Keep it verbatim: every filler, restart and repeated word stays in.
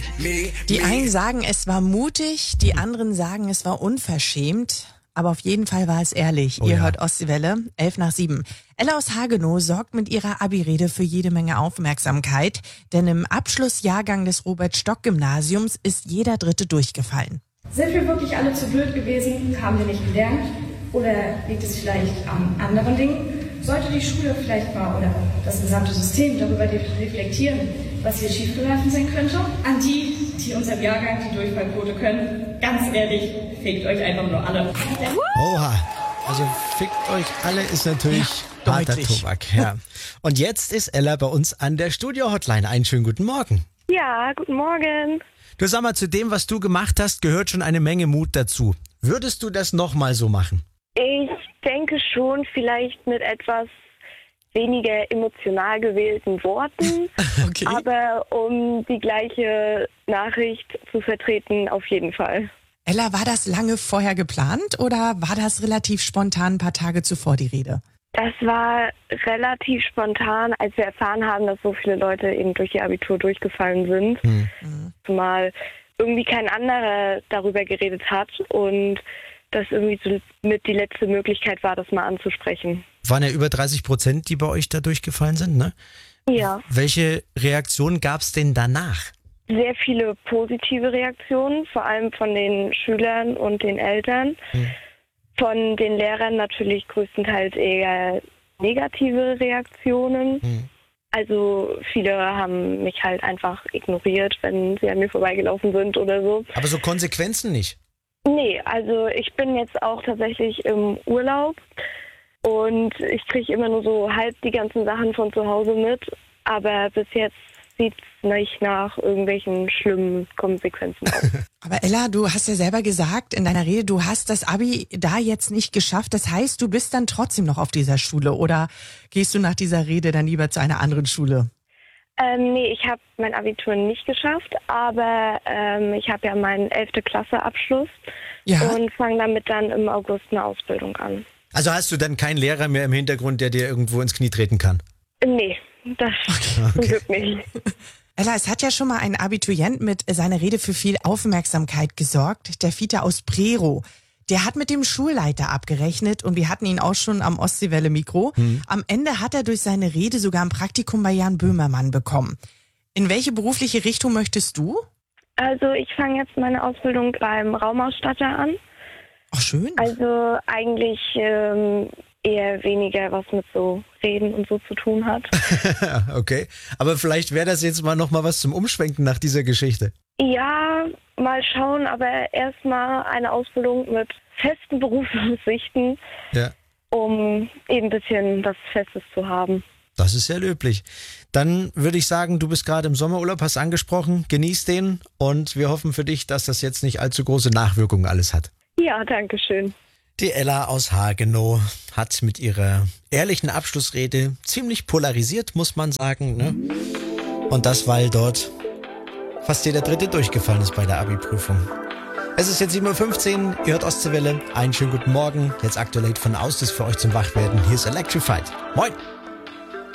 Die einen sagen, es war mutig, die anderen sagen, es war unverschämt. Aber auf jeden Fall war es ehrlich. Oh Ihr ja. hört Ostseewelle, elf nach sieben. Ella aus Hagenow sorgt mit ihrer Abi-Rede für jede Menge Aufmerksamkeit. Denn im Abschlussjahrgang des Robert-Stock-Gymnasiums ist jeder Dritte durchgefallen. Sind wir wirklich alle zu blöd gewesen? Haben wir nicht gelernt? Oder liegt es vielleicht an anderen Dingen? Sollte die Schule vielleicht mal oder das gesamte System darüber reflektieren, was hier schiefgelaufen sein könnte? An die, die unserem Jahrgang die Durchfallquote können, ganz ehrlich, fickt euch einfach nur alle. Oha, also fickt euch alle ist natürlich Ja, harter deutlich. Tobak. Ja. Und jetzt ist Ella bei uns an der Studio-Hotline. Einen schönen guten Morgen. Ja, guten Morgen. Du, sag mal, zu dem, was du gemacht hast, gehört schon eine Menge Mut dazu. Würdest du das nochmal so machen? Ich denke schon, vielleicht mit etwas weniger emotional gewählten Worten, Okay. aber um die gleiche Nachricht zu vertreten, auf jeden Fall. Ella, war das lange vorher geplant oder war das relativ spontan ein paar Tage zuvor die Rede? Das war relativ spontan, als wir erfahren haben, dass so viele Leute eben durch ihr Abitur durchgefallen sind. Hm. Zumal irgendwie kein anderer darüber geredet hat und das irgendwie so mit die letzte Möglichkeit war, das mal anzusprechen. Waren ja über dreißig Prozent, die bei euch da durchgefallen sind, ne? Ja, Welche Reaktionen gab es denn danach? sehr viele positive Reaktionen, vor allem von den Schülern und den Eltern. Hm. Von den Lehrern natürlich größtenteils eher negative Reaktionen. Hm. Also viele haben mich halt einfach ignoriert, wenn sie an mir vorbeigelaufen sind oder so. Aber so Konsequenzen nicht. Nee, also ich bin jetzt auch tatsächlich im Urlaub und ich kriege immer nur so halb die ganzen Sachen von zu Hause mit. Aber bis jetzt sieht es nicht nach irgendwelchen schlimmen Konsequenzen aus. Aber Ella, du hast ja selber gesagt in deiner Rede, du hast das Abi da jetzt nicht geschafft. Das heißt, du bist dann trotzdem noch auf dieser Schule oder gehst du nach dieser Rede dann lieber zu einer anderen Schule? Ähm, nee, ich habe mein Abitur nicht geschafft, aber ähm, ich habe ja meinen elfte Klasse Abschluss Ja. und fange damit dann im August eine Ausbildung an. Also hast du dann keinen Lehrer mehr im Hintergrund, der dir irgendwo ins Knie treten kann? Nee, das zum Glück nicht. Ella, es hat ja schon mal ein Abiturient mit seiner Rede für viel Aufmerksamkeit gesorgt, der Fiete aus Prerow. Der hat mit dem Schulleiter abgerechnet und wir hatten ihn auch schon am Ostseewelle-Mikro. Mhm. Am Ende hat er durch seine Rede sogar ein Praktikum bei Jan Böhmermann bekommen. In welche berufliche Richtung möchtest du? Also ich fange jetzt meine Ausbildung beim Raumausstatter an. Ach, schön. Also eigentlich ähm, eher weniger was mit so Reden und so zu tun hat. Okay, aber vielleicht wäre das jetzt mal nochmal was zum Umschwenken nach dieser Geschichte. Ja, mal schauen, aber erstmal eine Ausbildung mit festen Berufsaussichten, Ja. um eben ein bisschen was Festes zu haben. Das ist sehr löblich. Dann würde ich sagen, du bist gerade im Sommerurlaub, hast angesprochen, genieß den und wir hoffen für dich, dass das jetzt nicht allzu große Nachwirkungen alles hat. Ja, danke schön. Die Ella aus Hagenow hat mit ihrer ehrlichen Abschlussrede ziemlich polarisiert, muss man sagen, ne? Und das, weil dort fast jeder Dritte durchgefallen ist bei der Abi-Prüfung. Es ist jetzt sieben Uhr fünfzehn, ihr hört Ostseewelle. Einen schönen guten Morgen. Jetzt aktuell von Austis für euch zum Wachwerden. Hier ist Electrified. Moin!